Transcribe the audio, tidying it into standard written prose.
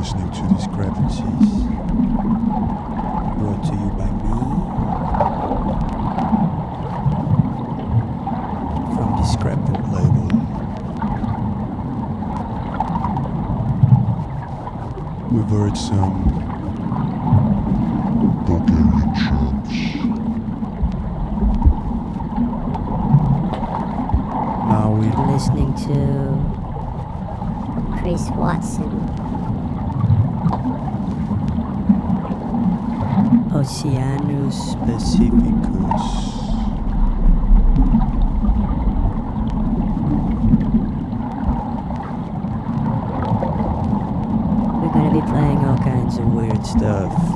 listening to Discrepancies, brought to you by me from Discrepant label. We've heard some Bulgarian chants. Now we're listening to Chris Watson, Oceanus Pacificus. We're gonna be playing all kinds of weird stuff.